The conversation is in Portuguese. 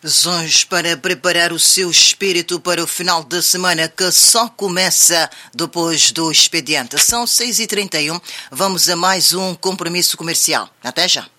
Razões para preparar o seu espírito para o final de semana que só começa depois do expediente. São 6h31. Vamos a mais um compromisso comercial. Até já.